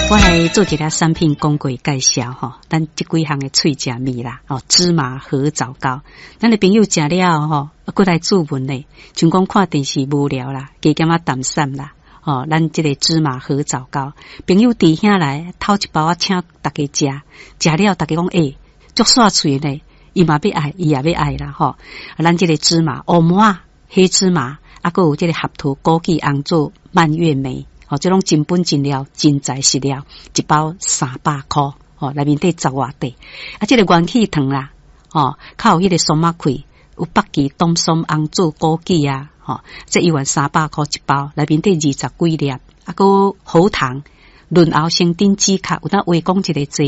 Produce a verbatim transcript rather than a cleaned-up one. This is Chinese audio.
我来做一个产品广告介绍吼，咱这几项的脆食米啦，哦，芝麻合枣糕，咱的朋友食了吼，过来注文嘞，像讲看电视无聊啦，加减啊淡散啦，哦，咱这个芝麻合枣糕，朋友弟兄来偷一包啊，请大家食，食了大家讲诶，足煞脆呢，伊嘛要爱，伊也要爱啦吼，咱这个芝麻乌麻、黑芝麻，啊，还有这个合桃、枸杞、红枣、蔓越莓。哦，这种真本真料、真材实料，一包三百块，哦，内面底十外块。啊，这个元气糖啦，哦，靠有迄个松仔块，有北极、冬松、红枣、枸杞啊，哦，这一碗三百块一包，内面底二十几粒，啊，个喉糖、润喉生丁止咳，有当话讲一个字。